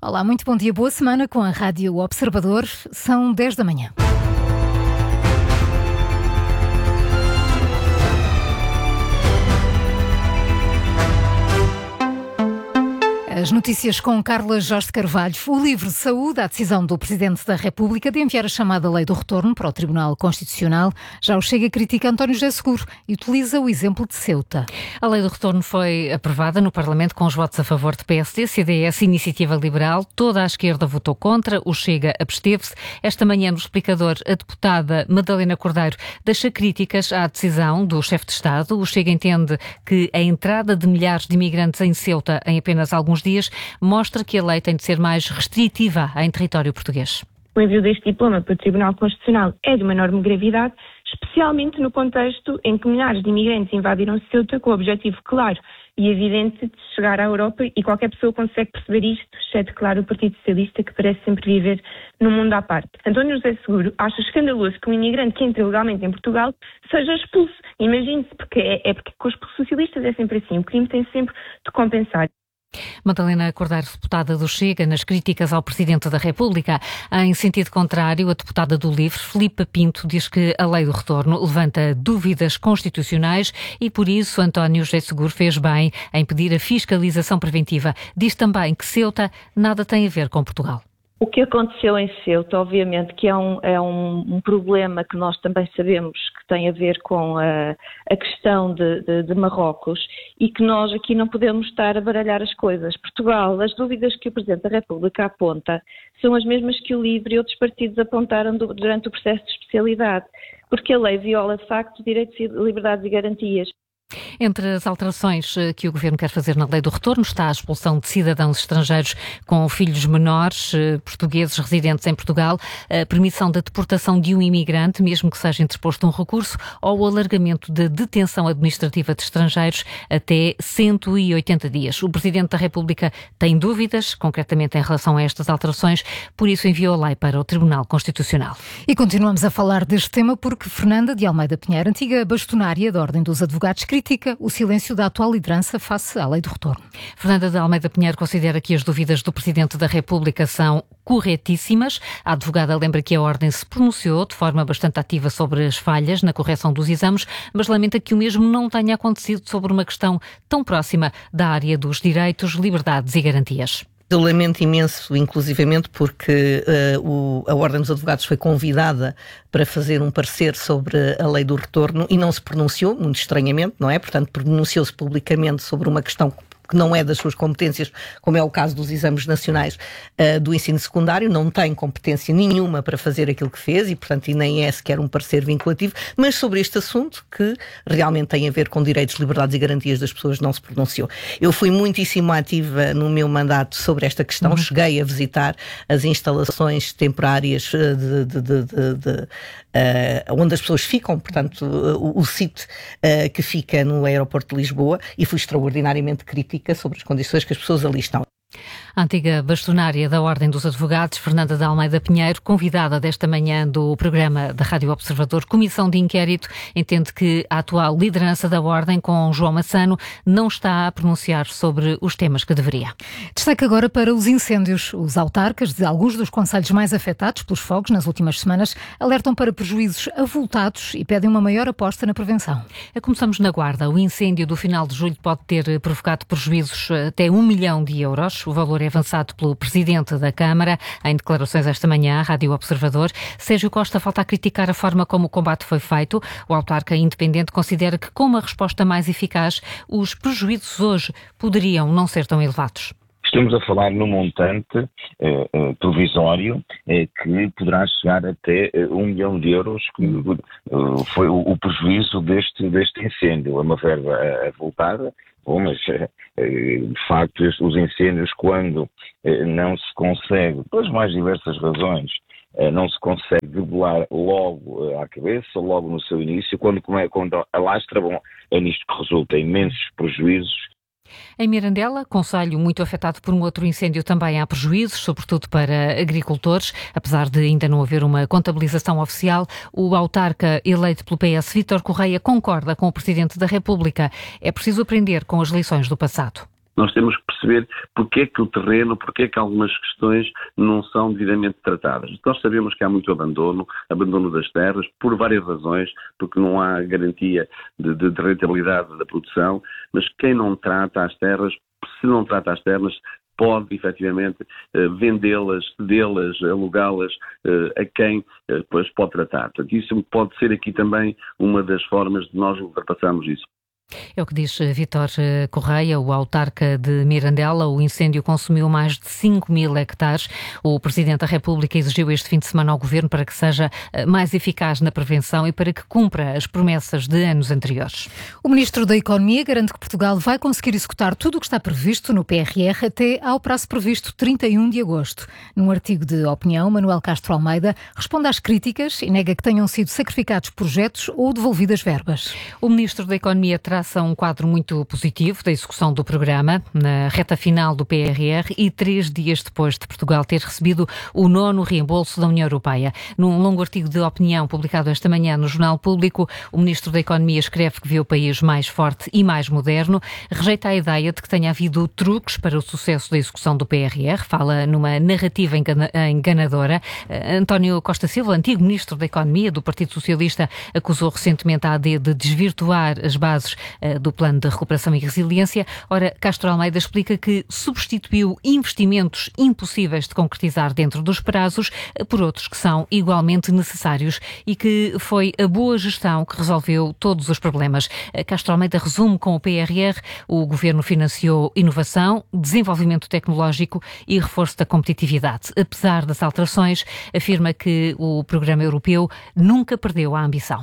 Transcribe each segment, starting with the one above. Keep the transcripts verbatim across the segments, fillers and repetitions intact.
Olá, muito bom dia, boa semana com a Rádio Observador. São dez da manhã. As notícias com Carla Jorge de Carvalho. O livro saúde a decisão do Presidente da República de enviar a chamada Lei do Retorno para o Tribunal Constitucional. Já o Chega critica António José Seguro e utiliza o exemplo de Ceuta. A Lei do Retorno foi aprovada no Parlamento com os votos a favor de P S D, C D S e Iniciativa Liberal. Toda a esquerda votou contra, o Chega absteve-se. Esta manhã, no explicador, a deputada Madalena Cordeiro deixa críticas à decisão do chefe de Estado. O Chega entende que a entrada de milhares de imigrantes em Ceuta em apenas alguns dias mostra que a lei tem de ser mais restritiva em território português. O envio deste diploma para o Tribunal Constitucional é de uma enorme gravidade, especialmente no contexto em que milhares de imigrantes invadiram Ceuta com o objetivo claro e evidente de chegar à Europa, e qualquer pessoa consegue perceber isto, exceto, claro, o Partido Socialista, que parece sempre viver num mundo à parte. António José Seguro acha escandaloso que um imigrante que entra ilegalmente em Portugal seja expulso. Imagine-se, porque é, é porque com os socialistas é sempre assim, o crime tem sempre de compensar. Madalena Cordeiro, deputada do Chega, nas críticas ao Presidente da República. Em sentido contrário, a deputada do LIVRE, Filipa Pinto, diz que a Lei do Retorno levanta dúvidas constitucionais e, por isso, António José Seguro fez bem em pedir a fiscalização preventiva. Diz também que Ceuta nada tem a ver com Portugal. O que aconteceu em Ceuta, obviamente, que é um, é um, um problema que nós também sabemos que tem a ver com a, a questão de, de, de Marrocos, e que nós aqui não podemos estar a baralhar as coisas. Portugal, as dúvidas que o Presidente da República aponta são as mesmas que o LIVRE e outros partidos apontaram do, durante o processo de especialidade, porque a lei viola, de facto, direitos, liberdades e garantias. Entre as alterações que o Governo quer fazer na Lei do Retorno está a expulsão de cidadãos estrangeiros com filhos menores, portugueses residentes em Portugal, a permissão da deportação de um imigrante, mesmo que seja interposto um recurso, ou o alargamento da detenção administrativa de estrangeiros até cento e oitenta dias. O Presidente da República tem dúvidas, concretamente em relação a estas alterações, por isso enviou a lei para o Tribunal Constitucional. E continuamos a falar deste tema porque Fernanda de Almeida Pinheiro, antiga bastonária da Ordem dos Advogados, critica o silêncio da atual liderança face à Lei do Retorno. Fernanda de Almeida Pinheiro considera que as dúvidas do Presidente da República são corretíssimas. A advogada lembra que a Ordem se pronunciou de forma bastante ativa sobre as falhas na correção dos exames, mas lamenta que o mesmo não tenha acontecido sobre uma questão tão próxima da área dos direitos, liberdades e garantias. Eu lamento imenso, inclusivamente, porque uh, o, a Ordem dos Advogados foi convidada para fazer um parecer sobre a Lei do Retorno e não se pronunciou, muito estranhamente, não é? Portanto, pronunciou-se publicamente sobre uma questão que não é das suas competências, como é o caso dos exames nacionais uh, do ensino secundário, não tem competência nenhuma para fazer aquilo que fez e, portanto, e nem é sequer um parecer vinculativo, mas sobre este assunto que realmente tem a ver com direitos, liberdades e garantias das pessoas não se pronunciou. Eu fui muitíssimo ativa no meu mandato sobre esta questão, uhum. Cheguei a visitar as instalações temporárias de, de, de, de, de, uh, onde as pessoas ficam, portanto, o, o sítio uh, que fica no aeroporto de Lisboa, e fui extraordinariamente crítica sobre as condições que as pessoas ali estão. A antiga bastonária da Ordem dos Advogados, Fernanda de Almeida Pinheiro, convidada desta manhã do programa da Rádio Observador, Comissão de Inquérito, entende que a atual liderança da Ordem, com João Massano, não está a pronunciar sobre os temas que deveria. Destaque agora para os incêndios. Os autarcas de alguns dos concelhos mais afetados pelos fogos nas últimas semanas alertam para prejuízos avultados e pedem uma maior aposta na prevenção. Começamos na Guarda. O incêndio do final de julho pode ter provocado prejuízos até um milhão de euros. O valor é avançado pelo Presidente da Câmara em declarações esta manhã à Rádio Observador. Sérgio Costa falta a criticar a forma como o combate foi feito. O autarca independente considera que, com uma resposta mais eficaz, os prejuízos hoje poderiam não ser tão elevados. Estamos a falar num montante eh, eh, provisório eh, que poderá chegar até eh, um milhão de euros, que eh, foi o, o prejuízo deste, deste incêndio. É uma verba eh, avultada. Bom, mas, de facto, os incêndios, quando não se consegue, pelas mais diversas razões, não se consegue debelar logo à cabeça, logo no seu início, quando, quando alastra, bom, é nisto que resulta imensos prejuízos. Em Mirandela, concelho muito afetado por um outro incêndio, também há prejuízos, sobretudo para agricultores. Apesar de ainda não haver uma contabilização oficial, o autarca eleito pelo P S, Vítor Correia, concorda com o Presidente da República. É preciso aprender com as lições do passado. Nós temos que perceber porque é que o terreno, porque é que algumas questões não são devidamente tratadas. Nós sabemos que há muito abandono, abandono das terras, por várias razões, porque não há garantia de, de, de rentabilidade da produção, mas quem não trata as terras, se não trata as terras, pode efetivamente vendê-las, cedê-las, alugá-las a quem depois pode tratar. Portanto, isso pode ser aqui também uma das formas de nós ultrapassarmos isso. É o que diz Vítor Correia, o autarca de Mirandela. O incêndio consumiu mais de cinco mil hectares. O Presidente da República exigiu este fim de semana ao Governo para que seja mais eficaz na prevenção e para que cumpra as promessas de anos anteriores. O Ministro da Economia garante que Portugal vai conseguir executar tudo o que está previsto no P R R até ao prazo previsto trinta e um de agosto. Num artigo de opinião, Manuel Castro Almeida responde às críticas e nega que tenham sido sacrificados projetos ou devolvidas verbas. O Ministro da Economia traça um quadro muito positivo da execução do programa na reta final do P R R e três dias depois de Portugal ter recebido o nono reembolso da União Europeia. Num longo artigo de opinião publicado esta manhã no Jornal Público, o Ministro da Economia escreve que vê o país mais forte e mais moderno, rejeita a ideia de que tenha havido truques para o sucesso da execução do P R R, fala numa narrativa engana- enganadora. António Costa Silva, antigo Ministro da Economia do Partido Socialista, acusou recentemente a A D de desvirtuar as bases do Plano de Recuperação e Resiliência. Ora, Castro Almeida explica que substituiu investimentos impossíveis de concretizar dentro dos prazos por outros que são igualmente necessários e que foi a boa gestão que resolveu todos os problemas. Castro Almeida resume com o P R R: o Governo financiou inovação, desenvolvimento tecnológico e reforço da competitividade. Apesar das alterações, afirma que o programa europeu nunca perdeu a ambição.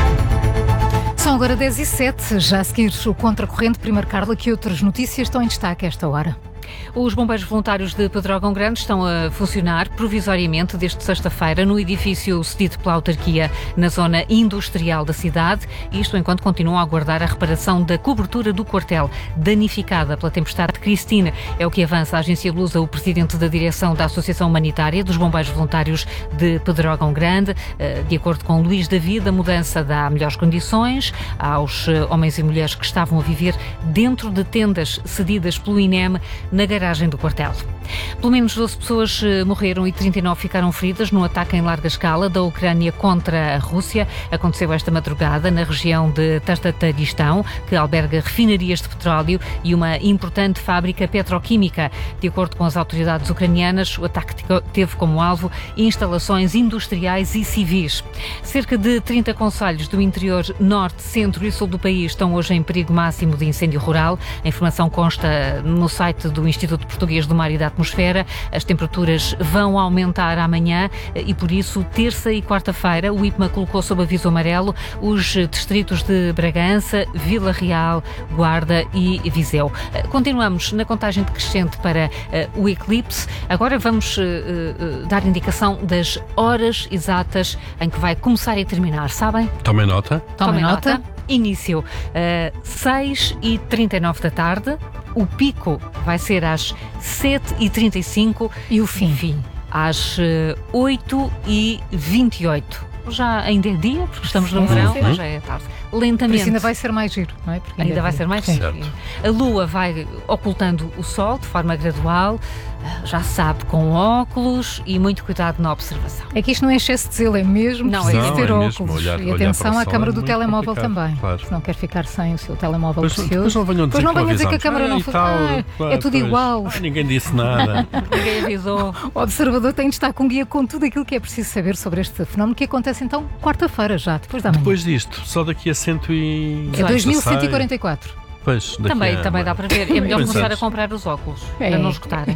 São agora dez e sete, já a seguir o Contracorrente. Primeiro, Carla, que outras notícias estão em destaque a esta hora? Os bombeiros voluntários de Pedrógão Grande estão a funcionar provisoriamente desde sexta-feira no edifício cedido pela autarquia na zona industrial da cidade, isto enquanto continuam a aguardar a reparação da cobertura do quartel danificada pela tempestade Cristina. É o que avança a agência Lusa, o presidente da direção da Associação Humanitária dos Bombeiros Voluntários de Pedrógão Grande. De acordo com Luís David, a mudança dá melhores condições aos homens e mulheres que estavam a viver dentro de tendas cedidas pelo I N E M na garagem do quartel. Pelo menos doze pessoas morreram e trinta e nove ficaram feridas no ataque em larga escala da Ucrânia contra a Rússia. Aconteceu esta madrugada na região de Tataristão, que alberga refinarias de petróleo e uma importante fábrica petroquímica. De acordo com as autoridades ucranianas, o ataque teve como alvo instalações industriais e civis. Cerca de trinta concelhos do interior norte, centro e sul do país estão hoje em perigo máximo de incêndio rural. A informação consta no site do Instituto Português do Mar e da Atmosfera. As temperaturas vão aumentar amanhã e, por isso, terça e quarta-feira, o I P M A colocou sob aviso amarelo os distritos de Bragança, Vila Real, Guarda e Viseu. Continuamos na contagem decrescente para uh, o eclipse. Agora vamos uh, uh, dar indicação das horas exatas em que vai começar e terminar, sabem? Tomem nota. Tomem nota. nota. Início uh, seis e trinta e nove da tarde. O pico vai ser às sete e trinta e cinco e o fim, fim às uh, oito e vinte e oito. Já ainda é dia, porque estamos no verão, mas já é tarde. Lentamente. Mas ainda vai ser mais giro, não é? Porque ainda ainda vai ser mais giro. A Lua vai ocultando o Sol de forma gradual, já sabe, com óculos e muito cuidado na observação. É que isto não é excesso de zelo, é mesmo não, preciso é ter é óculos. Olhar, e atenção à câmara é do telemóvel também. Claro. Se não quer ficar sem o seu telemóvel Pois, precioso. depois não venham dizer, não venham dizer que a câmara ah, não foi. Ah, claro, é tudo pois. igual. Ah, ninguém disse nada. Ninguém avisou. O observador tem de estar com um guia com tudo aquilo que é preciso saber sobre este fenómeno, que acontece então quarta-feira já, depois da manhã. Depois disto, só daqui a cento e... É dois mil cento e quarenta e quatro. Pois, daqui Também, a... também dá para ver. É melhor Pois começar é. a comprar os óculos, É. para não esgotarem.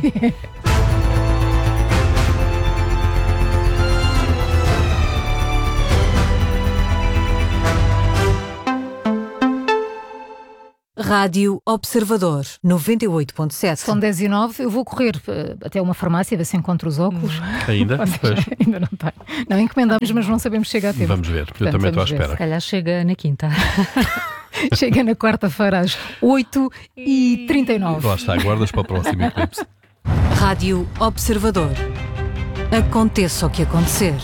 Rádio Observador, noventa e oito ponto sete. São dez e nove, eu vou correr uh, até uma farmácia, ver se encontro os óculos. Ainda? Ou seja, Pois. ainda não tenho. Não encomendamos, mas não sabemos se chega a tempo. Vamos ver, eu Portanto, também estou à vamos ver. Se espera. calhar chega na quinta. Chega na quarta-feira às oito e trinta e nove. Lá está, guardas para o próximo eclipse. Rádio Observador. Aconteça o que acontecer.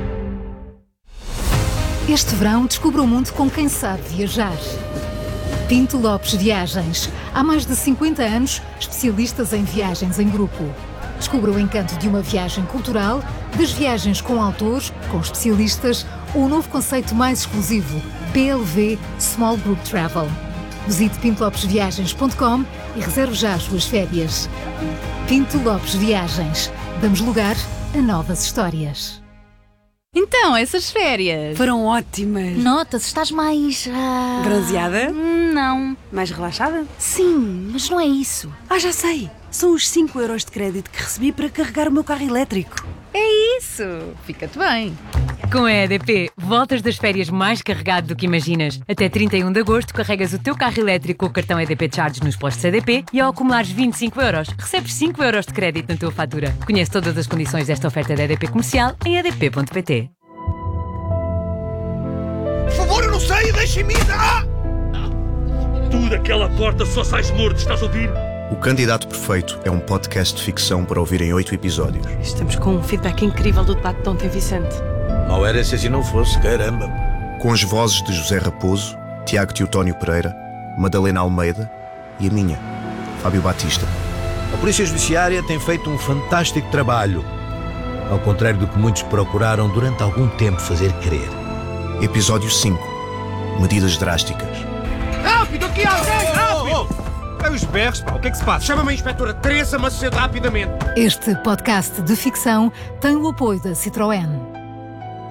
Este verão descubra o mundo com quem sabe viajar. Pinto Lopes Viagens. Há mais de cinquenta anos, especialistas em viagens em grupo. Descubra o encanto de uma viagem cultural, das viagens com autores, com especialistas, ou o novo conceito mais exclusivo, P L V Small Group Travel. Visite pinto lopes viagens ponto com e reserve já as suas férias. Pinto Lopes Viagens. Damos lugar a novas histórias. Então, essas férias foram ótimas. Notas, estás mais... Uh... bronzeada? Não. Mais relaxada? Sim, mas não é isso. Ah, já sei. São os cinco euros de crédito que recebi para carregar o meu carro elétrico. É isso. Fica-te bem. Com a E D P, voltas das férias mais carregado do que imaginas. Até trinta e um de agosto, carregas o teu carro elétrico com o cartão E D P Charge nos postos E D P e ao acumulares vinte e cinco euros, recebes cinco euros de crédito na tua fatura. Conhece todas as condições desta oferta da E D P Comercial em e d p ponto p t. Por favor, eu não sei, deixem-me ir! Ah! Tu daquela porta só sais morto, estás a ouvir? O Candidato Perfeito é um podcast de ficção para ouvir em oito episódios. Estamos com um feedback incrível do debate de ontem, Vicente. Não era se assim não fosse, caramba. Com as vozes de José Raposo, Tiago Teotónio Pereira, Madalena Almeida e a minha, Fábio Batista. A Polícia Judiciária tem feito um fantástico trabalho, ao contrário do que muitos procuraram durante algum tempo fazer crer. Episódio cinco. Medidas drásticas. Rápido, aqui alguém! Rápido! É os berros, pá. O que é que se passa? Chama-me a inspetora Teresa Macedo rapidamente. Este podcast de ficção tem o apoio da Citroën.